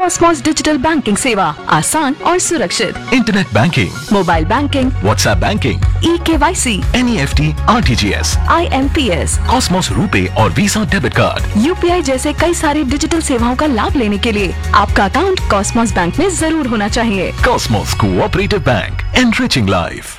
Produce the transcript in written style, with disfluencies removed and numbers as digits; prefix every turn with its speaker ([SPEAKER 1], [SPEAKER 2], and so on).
[SPEAKER 1] Cosmos digital banking सेवा आसान और सुरक्षित।
[SPEAKER 2] Internet banking,
[SPEAKER 1] mobile banking,
[SPEAKER 2] WhatsApp banking,
[SPEAKER 1] eKYC,
[SPEAKER 2] NEFT, RTGS,
[SPEAKER 1] IMPS,
[SPEAKER 2] Cosmos RuPay और वीसा डेबिट कार्ड,
[SPEAKER 1] UPI जैसे कई सारी डिजिटल सेवाओं का लाभ लेने के लिए आपका अकाउंट कॉस्मोस बैंक में जरूर होना चाहिए।
[SPEAKER 2] Cosmos cooperative bank, enriching life.